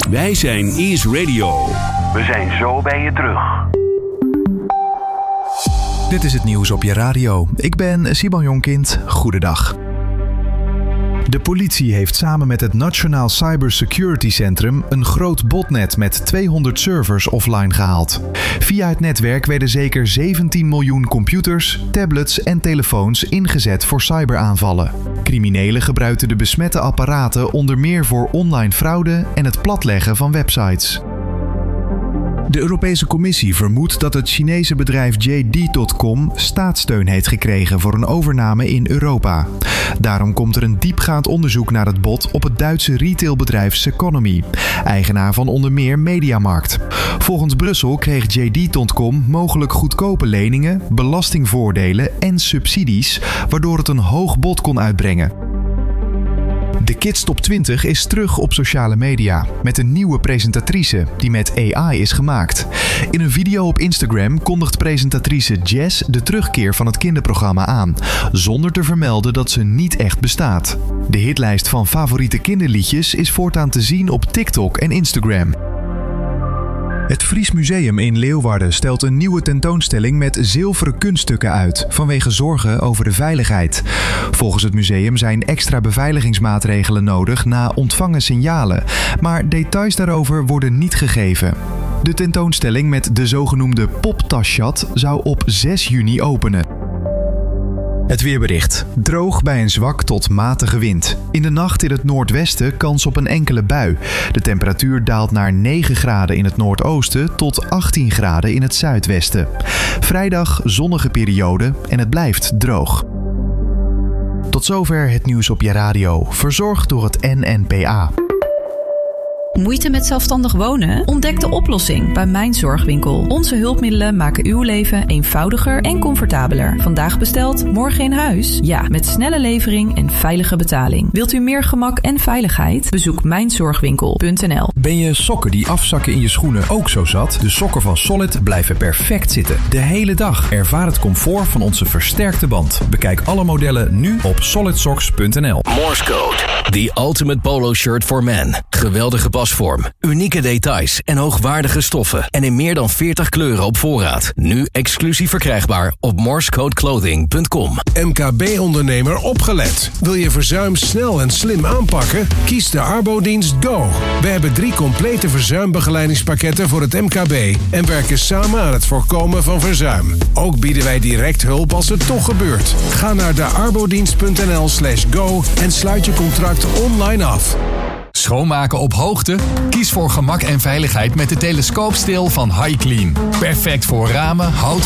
Wij zijn Is Radio. We zijn zo bij je terug. Dit is het nieuws op je radio. Ik ben Simon Jonkind. Goedendag. De politie heeft samen met het Nationaal Cybersecurity Centrum een groot botnet met 200 servers offline gehaald. Via het netwerk werden zeker 17 miljoen computers, tablets en telefoons ingezet voor cyberaanvallen. Criminelen gebruikten de besmette apparaten onder meer voor online fraude en het platleggen van websites. De Europese Commissie vermoedt dat het Chinese bedrijf JD.com staatssteun heeft gekregen voor een overname in Europa. Daarom komt er een diepgaand onderzoek naar het bod op het Duitse retailbedrijf Ceconomy, eigenaar van onder meer Mediamarkt. Volgens Brussel kreeg JD.com mogelijk goedkope leningen, belastingvoordelen en subsidies, waardoor het een hoog bod kon uitbrengen. De Kids Top 20 is terug op sociale media met een nieuwe presentatrice die met AI is gemaakt. In een video op Instagram kondigt presentatrice Jess de terugkeer van het kinderprogramma aan, zonder te vermelden dat ze niet echt bestaat. De hitlijst van favoriete kinderliedjes is voortaan te zien op TikTok en Instagram. Het Fries Museum in Leeuwarden stelt een nieuwe tentoonstelling met zilveren kunststukken uit, vanwege zorgen over de veiligheid. Volgens het museum zijn extra beveiligingsmaatregelen nodig na ontvangen signalen, maar details daarover worden niet gegeven. De tentoonstelling met de zogenoemde poptaschat zou op 6 juni openen. Het weerbericht. Droog bij een zwak tot matige wind. In de nacht in het noordwesten kans op een enkele bui. De temperatuur daalt naar 9 graden in het noordoosten tot 18 graden in het zuidwesten. Vrijdag zonnige periode en het blijft droog. Tot zover het nieuws op je radio. Verzorgd door het NNPA. Moeite met zelfstandig wonen? Ontdek de oplossing bij Mijn Zorgwinkel. Onze hulpmiddelen maken uw leven eenvoudiger en comfortabeler. Vandaag besteld, morgen in huis? Ja, met snelle levering en veilige betaling. Wilt u meer gemak en veiligheid? Bezoek mijnzorgwinkel.nl. Ben je sokken die afzakken in je schoenen ook zo zat? De sokken van Solid blijven perfect zitten. De hele dag. Ervaar het comfort van onze versterkte band. Bekijk alle modellen nu op solidsocks.nl. Morse Code. The ultimate polo shirt for men. Geweldige pasvorm, unieke details en hoogwaardige stoffen. En in meer dan 40 kleuren op voorraad. Nu exclusief verkrijgbaar op morsecodeclothing.com. MKB-ondernemer opgelet. Wil je verzuim snel en slim aanpakken? Kies de Arbodienst Go. We hebben 3 complete verzuimbegeleidingspakketten voor het MKB en werken samen aan het voorkomen van verzuim. Ook bieden wij direct hulp als het toch gebeurt. Ga naar de arbodienst.nl/go en sluit je contract online af. Schoonmaken op hoogte? Kies voor gemak en veiligheid met de telescoopsteel van HiClean. Perfect voor ramen, hout,